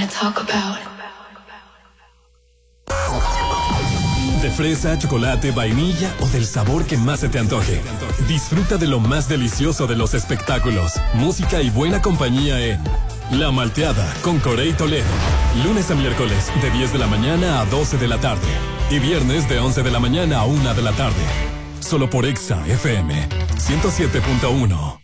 talk about. De fresa, chocolate, vainilla o del sabor que más se te antoje. Disfruta de lo más delicioso de los espectáculos, música y buena compañía en La Malteada con Corey Toledo. Lunes a miércoles de 10 de la mañana a 12 de la tarde. Y viernes de 11 de la mañana a 1 de la tarde. Solo por Exa FM 107.1.